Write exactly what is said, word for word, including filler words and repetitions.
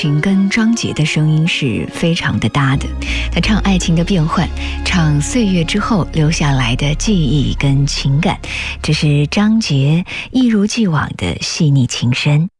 跟张杰的声音是非常的搭的，他唱爱情的变幻，唱岁月之后留下来的记忆跟情感，这是张杰一如既往的细腻情深。